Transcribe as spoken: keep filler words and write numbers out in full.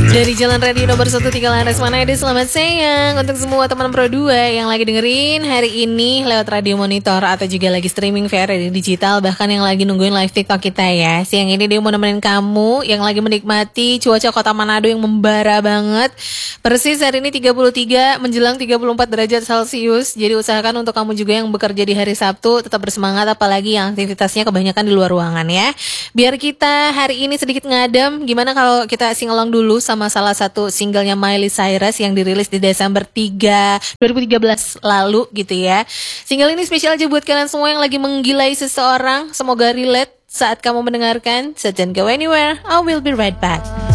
Dari Jalan Radio nomor satu tiga Laras Manado, selamat siang untuk semua teman Pro dua yang lagi dengerin hari ini lewat radio monitor atau juga lagi streaming via radio digital, bahkan yang lagi nungguin live TikTok kita ya. Siang ini dia mau nemenin kamu yang lagi menikmati cuaca kota Manado yang membara banget. Persis hari ini tiga puluh tiga menjelang tiga puluh empat derajat Celcius. Jadi usahakan untuk kamu juga yang bekerja di hari Sabtu tetap bersemangat, apalagi yang aktivitasnya kebanyakan di luar ruangan ya. Biar kita hari ini sedikit ngadem, gimana kalau kita singalong dulu sama salah satu singlenya Miley Cyrus yang dirilis di Desember tiga dua ribu tiga belas lalu gitu ya. Single ini spesial aja buat kalian semua yang lagi menggilai seseorang. Semoga relate saat kamu mendengarkan. So don't go anywhere, I will be right back.